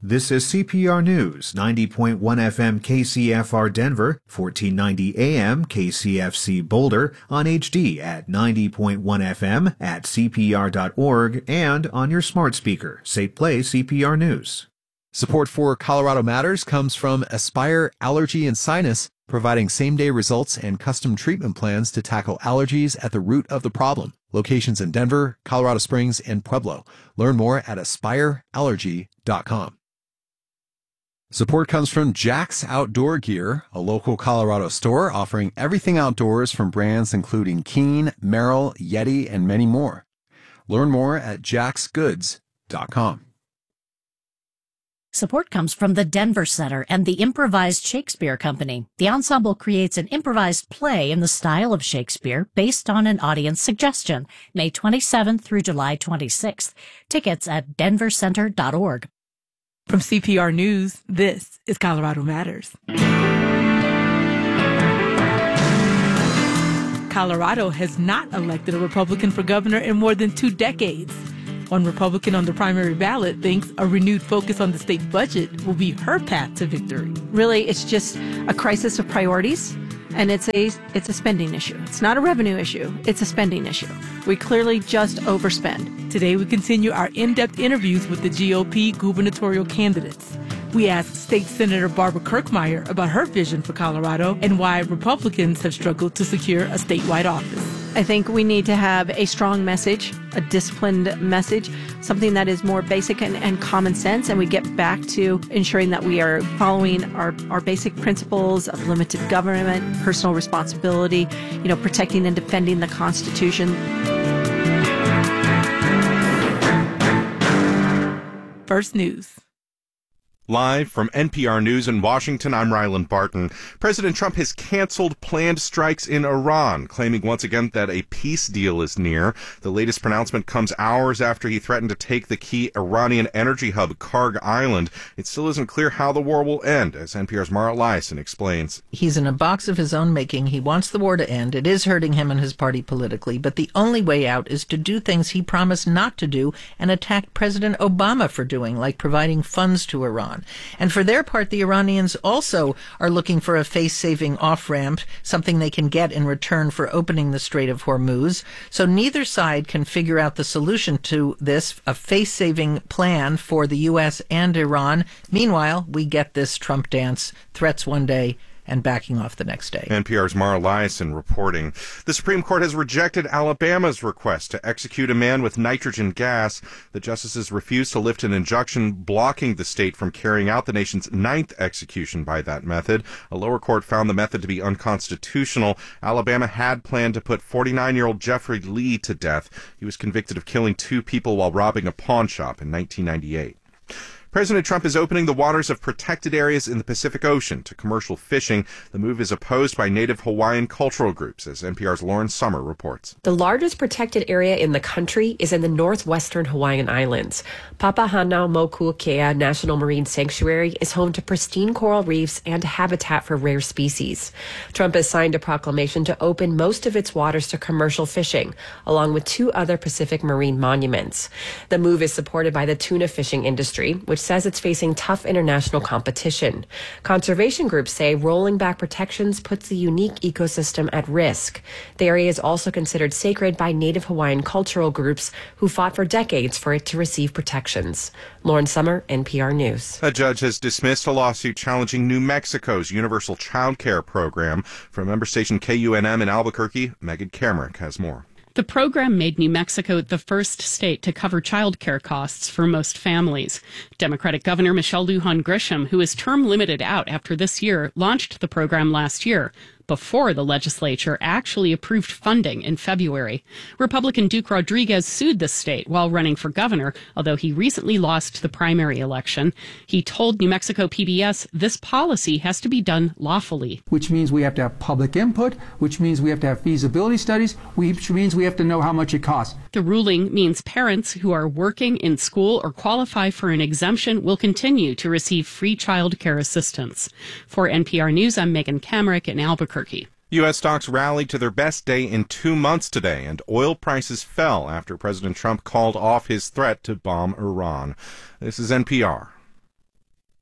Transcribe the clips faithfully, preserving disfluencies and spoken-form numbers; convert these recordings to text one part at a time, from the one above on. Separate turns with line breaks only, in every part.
This is C P R News, ninety point one F M K C F R Denver, fourteen ninety A M K C F C Boulder, on H D at ninety point one F M, at C P R dot org, and on your smart speaker. Say play C P R News.
Support for Colorado Matters comes from Aspire Allergy and Sinus, providing same-day results and custom treatment plans to tackle allergies at the root of the problem. Locations in Denver, Colorado Springs, and Pueblo. Learn more at aspire allergy dot com. Support comes from Jack's Outdoor Gear, a local Colorado store offering everything outdoors from brands including Keen, Merrell, Yeti, and many more. Learn more at jacks goods dot com.
Support comes from the Denver Center and the Improvised Shakespeare Company. The ensemble creates an improvised play in the style of Shakespeare based on an audience suggestion, May twenty-seventh through July twenty-sixth. Tickets at denver center dot org.
From C P R News, this is Colorado Matters. Colorado has not elected a Republican for governor in more than two decades. One Republican on the primary ballot thinks a renewed focus on the state budget will be her path to victory.
Really, it's just a crisis of priorities, and it's a it's a spending issue. It's not a revenue issue. It's a spending issue. We clearly just overspend.
Today, we continue our in-depth interviews with the G O P gubernatorial candidates. We asked State Senator Barbara Kirkmeyer about her vision for Colorado and why Republicans have struggled to secure a statewide office.
I think we need to have a strong message, a disciplined message, something that is more basic and, and common sense, and we get back to ensuring that we are following our, our basic principles of limited government, personal responsibility, you know, protecting and defending the Constitution.
First News.
Live from N P R News in Washington, I'm Ryland Barton. President Trump has canceled planned strikes in Iran, claiming once again that a peace deal is near. The latest pronouncement comes hours after he threatened to take the key Iranian energy hub, Karg Island. It still isn't clear how the war will end, as N P R's Mara Liasson explains.
He's in a box of his own making. He wants the war to end. It is hurting him and his party politically, but the only way out is to do things he promised not to do and attacked President Obama for doing, like providing funds to Iran. And for their part, the Iranians also are looking for a face-saving off-ramp, something they can get in return for opening the Strait of Hormuz. So neither side can figure out the solution to this, a face-saving plan for the U S and Iran. Meanwhile, we get this Trump dance, threats one day and backing off the next day.
N P R's Mara Liasson reporting. The Supreme Court has rejected Alabama's request to execute a man with nitrogen gas. The justices refused to lift an injunction blocking the state from carrying out the nation's ninth execution by that method. A lower court found the method to be unconstitutional. Alabama had planned to put forty-nine-year-old Jeffrey Lee to death. He was convicted of killing two people while robbing a pawn shop in nineteen ninety-eight. President Trump is opening the waters of protected areas in the Pacific Ocean to commercial fishing. The move is opposed by Native Hawaiian cultural groups, as N P R's Lauren Summer reports.
The largest protected area in the country is in the northwestern Hawaiian Islands. Papahanaumokuakea National Marine Sanctuary is home to pristine coral reefs and habitat for rare species. Trump has signed a proclamation to open most of its waters to commercial fishing, along with two other Pacific marine monuments. The move is supported by the tuna fishing industry, which says it's facing tough international competition. Conservation groups say rolling back protections puts the unique ecosystem at risk. The area is also considered sacred by Native Hawaiian cultural groups who fought for decades for it to receive protections. Lauren Summer, N P R News.
A judge has dismissed a lawsuit challenging New Mexico's universal child care program. From member station K U N M in Albuquerque, Megan Kamerick has more.
The program made New Mexico the first state to cover child care costs for most families. Democratic Governor Michelle Lujan Grisham, who is term limited out after this year, launched the program last year, before the legislature actually approved funding in February. Republican Duke Rodriguez sued the state while running for governor, although he recently lost the primary election. He told New Mexico P B S this policy has to be done lawfully.
Which means we have to have public input, which means we have to have feasibility studies, which means we have to know how much it costs.
The ruling means parents who are working in school or qualify for an exemption will continue to receive free child care assistance. For N P R News, I'm Megan Kamerick in Albuquerque.
U S stocks rallied to their best day in two months today, and oil prices fell after President Trump called off his threat to bomb Iran. This is N P R.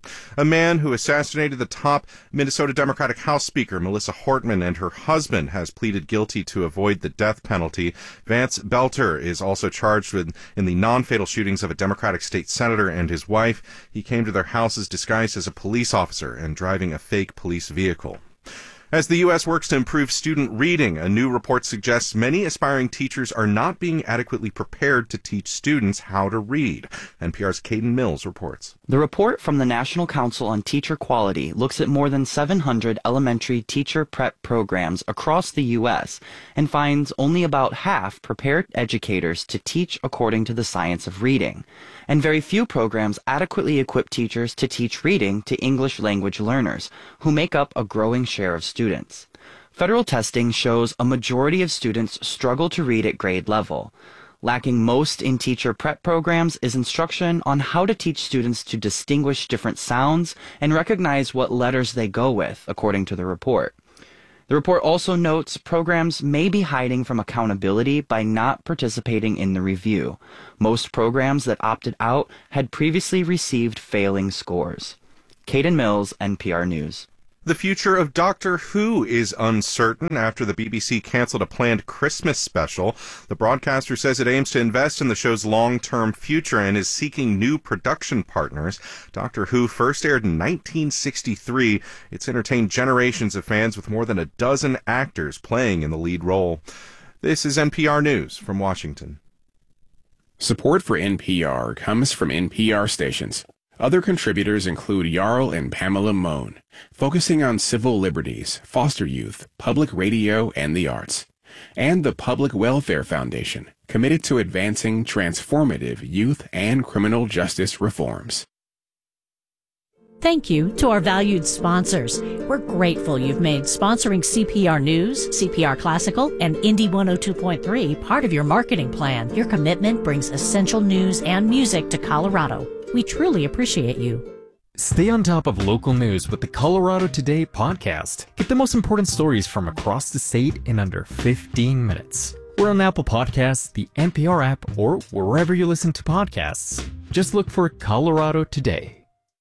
A man who assassinated the top Minnesota Democratic House Speaker, Melissa Hortman, and her husband has pleaded guilty to avoid the death penalty. Vance Belter is also charged with in the non-fatal shootings of a Democratic state senator and his wife. He came to their houses disguised as a police officer and driving a fake police vehicle. As the U S works to improve student reading, a new report suggests many aspiring teachers are not being adequately prepared to teach students how to read. N P R's Caden Mills reports.
The report from the National Council on Teacher Quality looks at more than seven hundred elementary teacher prep programs across the U S and finds only about half prepare educators to teach according to the science of reading. And very few programs adequately equip teachers to teach reading to English language learners, who make up a growing share of students. Federal testing shows a majority of students struggle to read at grade level. Lacking most in teacher prep programs is instruction on how to teach students to distinguish different sounds and recognize what letters they go with, according to the report. The report also notes programs may be hiding from accountability by not participating in the review. Most programs that opted out had previously received failing scores. Caden Mills, N P R News.
The future of Doctor Who is uncertain after the B B C canceled a planned Christmas special. The broadcaster says it aims to invest in the show's long-term future and is seeking new production partners. Doctor Who first aired in nineteen sixty-three. It's entertained generations of fans with more than a dozen actors playing in the lead role. This is N P R News from Washington.
Support for N P R comes from N P R stations. Other contributors include Jarl and Pamela Mohn, focusing on civil liberties, foster youth, public radio, and the arts. And the Public Welfare Foundation, committed to advancing transformative youth and criminal justice reforms.
Thank you to our valued sponsors. We're grateful you've made sponsoring C P R News, C P R Classical, and Indy one oh two point three part of your marketing plan. Your commitment brings essential news and music to Colorado. We truly appreciate you.
Stay on top of local news with the Colorado Today podcast. Get the most important stories from across the state in under fifteen minutes. We're on Apple Podcasts, the N P R app, or wherever you listen to podcasts. Just look for Colorado Today.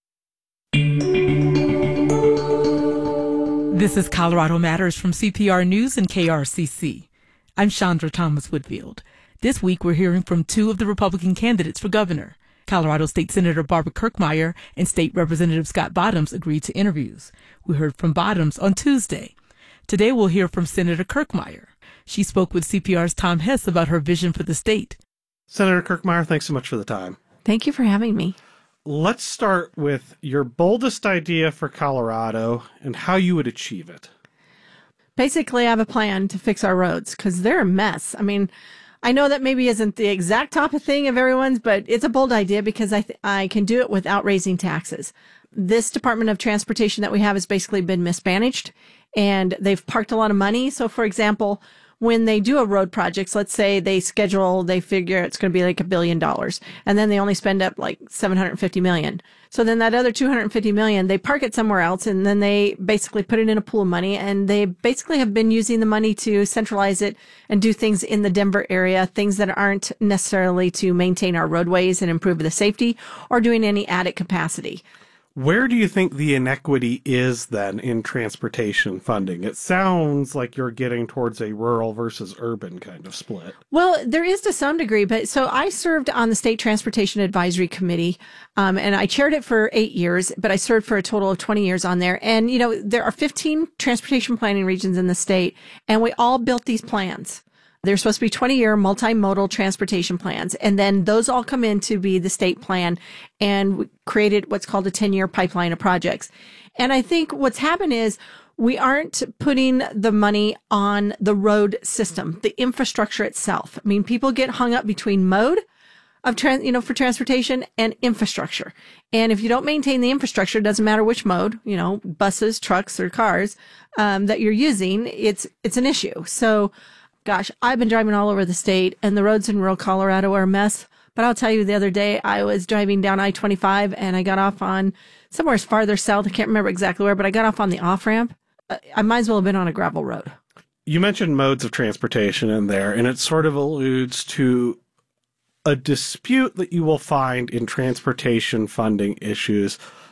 This is Colorado Matters from C P R News and K R C C. I'm Chandra Thomas Whitfield. This week we're hearing from two of the Republican candidates for governor. Colorado State Senator Barbara Kirkmeyer and State Representative Scott Bottoms agreed to interviews. We heard from Bottoms on Tuesday. Today we'll hear from Senator Kirkmeyer. She spoke with C P R's Tom Hess about her vision for the state.
Senator Kirkmeyer, thanks so much for the time.
Thank you for having me.
Let's start with your boldest idea for Colorado and how you would achieve it.
Basically, I have a plan to fix our roads because they're a mess. I mean, I know that maybe isn't the exact top of thing of everyone's, but it's a bold idea because I th- I can do it without raising taxes. This Department of Transportation that we have has basically been mismanaged, and they've parked a lot of money. So, for example, when they do a road projects, let's say they schedule, they figure it's going to be like a billion dollars, and then they only spend up like seven hundred fifty million. So then that other two hundred fifty million, they park it somewhere else, and then they basically put it in a pool of money, and they basically have been using the money to centralize it and do things in the Denver area, things that aren't necessarily to maintain our roadways and improve the safety or doing any added capacity.
Where do you think the inequity is then in transportation funding? It sounds like you're getting towards a rural versus urban kind of split.
Well, there is to some degree, but so I served on the State Transportation Advisory Committee, um, and I chaired it for eight years, but I served for a total of twenty years on there. And, you know, there are fifteen transportation planning regions in the state, and we all built these plans. They're supposed to be twenty-year multimodal transportation plans, and then those all come in to be the state plan, and we created what's called a ten-year pipeline of projects. And I think what's happened is we aren't putting the money on the road system, the infrastructure itself. I mean, people get hung up between mode of trans, you know, for transportation and infrastructure. And if you don't maintain the infrastructure, it doesn't matter which mode, you know, buses, trucks, or cars um, that you're using, it's it's an issue. So, gosh, I've been driving all over the state, and the roads in rural Colorado are a mess. But I'll tell you, the other day, I was driving down I twenty-five, and I got off on somewhere farther south. I can't remember exactly where, but I got off on the off-ramp. I might as well have been on a gravel road.
You mentioned modes of transportation in there, and it sort of alludes to a dispute that you will find in transportation funding issues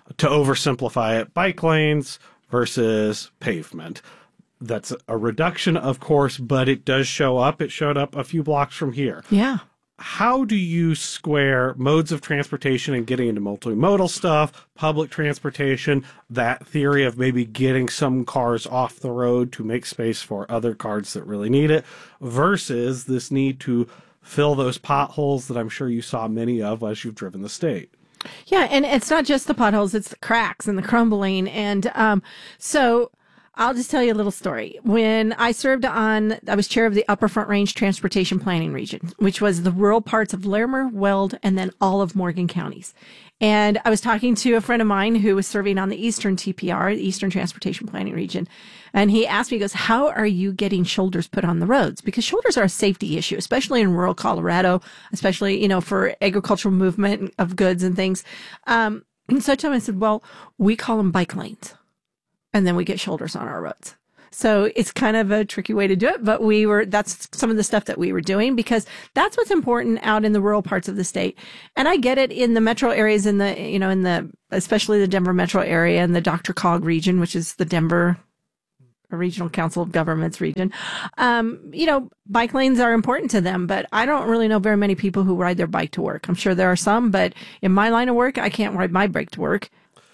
to oversimplify it, bike lanes versus pavement. That's a reduction, of course, but it does show up. It showed up a few blocks from here.
Yeah.
How do you square modes of transportation and getting into multimodal stuff, public transportation, that theory of maybe getting some cars off the road to make space for other cars that really need it, versus this need to fill those potholes that I'm sure you saw many of as you've driven the state?
Yeah, and it's not just the potholes, it's the cracks and the crumbling. And um, so I'll just tell you a little story. When I served on, I was chair of the Upper Front Range Transportation Planning Region, which was the rural parts of Larimer, Weld, and then all of Morgan counties. And I was talking to a friend of mine who was serving on the Eastern T P R, the Eastern Transportation Planning Region. And he asked me, he goes, how are you getting shoulders put on the roads? Because shoulders are a safety issue, especially in rural Colorado, especially, you know, for agricultural movement of goods and things. Um, and so I told him, I said, well, we call them bike lanes. And then we get shoulders on our roads. So it's kind of a tricky way to do it, but we were, that's some of the stuff that we were doing because that's what's important out in the rural parts of the state. And I get it in the metro areas, in the, you know, in the, especially the Denver metro area and the Doctor Cog region, which is the Denver Regional Council of Governments region. Um, you know, bike lanes are important to them, but I don't really know very many people who ride their bike to work. I'm sure there are some, but in my line of work, I can't ride my bike to work.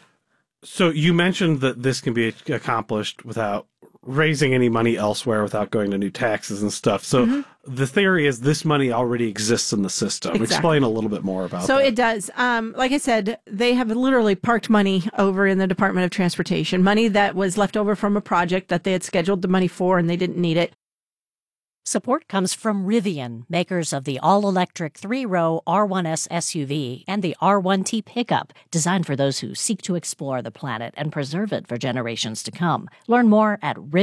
So you mentioned that this can be accomplished without raising any money elsewhere, without going to new taxes and stuff. So mm-hmm. the theory is this money already exists in the system. Exactly. Explain a little bit more about
so
that.
So it does. Um, like I said, they have literally parked money over in the Department of Transportation, money that was left over from a project that they had scheduled the money for and they didn't need it.
Support comes from Rivian, makers of the all-electric three-row R one S S U V and the R one T pickup, designed for those who seek to explore the planet and preserve it for generations to come. Learn more at Rivian.